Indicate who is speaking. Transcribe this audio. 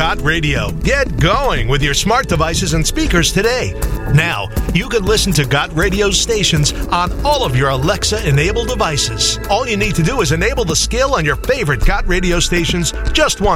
Speaker 1: Got Radio. Get going with your smart devices and speakers today. Now, you can listen to Got Radio stations on all of your Alexa-enabled devices. All you need to do is enable the skill on your favorite Got Radio stations just once.